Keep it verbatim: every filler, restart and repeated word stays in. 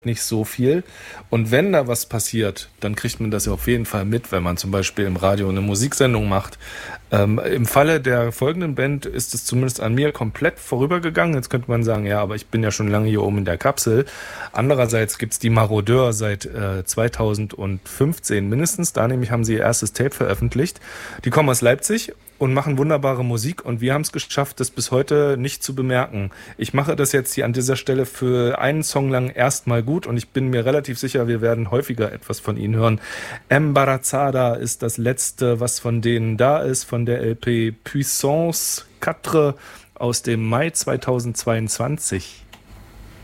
nicht so viel. Und wenn da was passiert, dann kriegt man das ja auf jeden Fall mit, wenn man zum Beispiel im Radio eine Musiksendung macht. Ähm, im Falle der folgenden Band ist es zumindest an mir komplett vorübergegangen. Jetzt könnte man sagen, ja, aber ich bin ja schon lange hier oben in der Kapsel. Andererseits gibt's die Marodeur seit äh, zweitausendfünfzehn mindestens. Da nämlich haben sie ihr erstes Tape veröffentlicht. Die kommen aus Leipzig und machen wunderbare Musik, und wir haben es geschafft, das bis heute nicht zu bemerken. Ich mache das jetzt hier an dieser Stelle für einen Song lang erstmal gut, und ich bin mir relativ sicher, wir werden häufiger etwas von ihnen hören. Embarazada ist das letzte, was von denen da ist, von der L P Puissance vier aus dem Mai zweitausendzweiundzwanzig.